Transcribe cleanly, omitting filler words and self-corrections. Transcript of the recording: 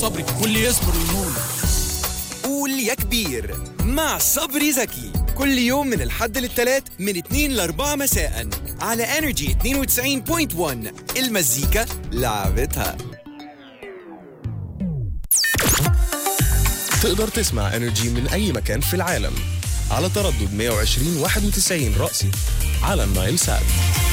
صبري واللي يصبر ينول. قول يا كبير مع صبري زكي كل يوم من الحد للثلاث من 2 ل4 مساء على انرجي 92.1. المزيكا لعبتها. تقدر تسمع انرجي من اي مكان في العالم على تردد 120 91 رأسي على النايل سات.